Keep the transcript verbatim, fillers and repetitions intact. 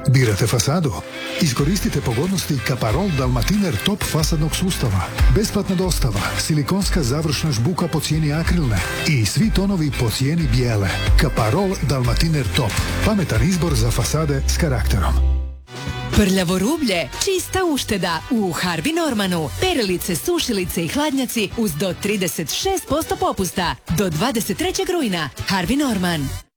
Birate fasadu? Iskoristite pogodnosti Kaparol Dalmatiner Top fasadnog sustava. Besplatna dostava, silikonska završna žbuka po cijeni akrilne i svi tonovi po cijeni bijele. Kaparol Dalmatiner Top. Pametan izbor za fasade s karakterom. Prljavo rublje, čista ušteda u Harvey Normanu. Perilice, sušilice i hladnjaci uz do trideset šest posto popusta. Do dvadeset trećeg rujna. Harvey Norman.